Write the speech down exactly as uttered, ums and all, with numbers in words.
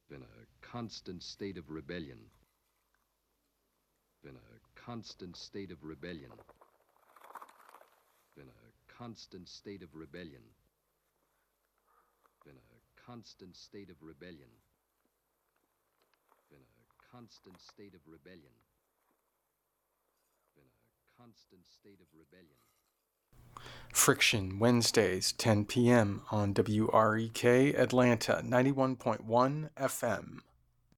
In a constant state of rebellion. In a constant state of rebellion. In a constant state of rebellion. In a constant state of rebellion. In a constant state of rebellion. In a constant state of rebellion. Friction, Wednesdays, ten p.m. on W R E K Atlanta, ninety-one point one F M.